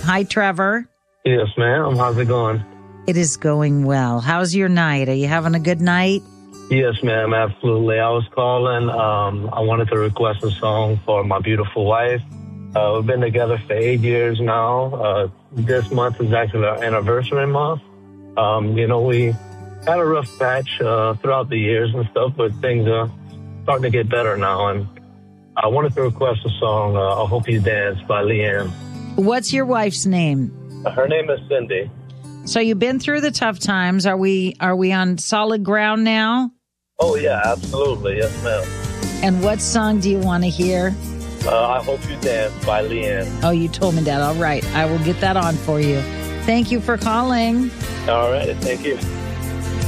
Hi, Trevor. Yes, ma'am. How's it going? It is going well. How's your night? Are you having a good night? Yes, ma'am. Absolutely. I was calling. I wanted to request a song for my beautiful wife. We've been together for 8 years now. This month is actually our anniversary month. We had a rough patch throughout the years and stuff, but things are starting to get better now. And I wanted to request a song, I Hope You Dance by Leanne. What's your wife's name? Her name is Cindy. So you've been through the tough times. Are we on solid ground now? Oh, yeah, absolutely. Yes, ma'am. And what song do you want to hear? I Hope You Dance by Leanne. Oh, you told me that. All right. I will get that on for you. Thank you for calling. All right. Thank you.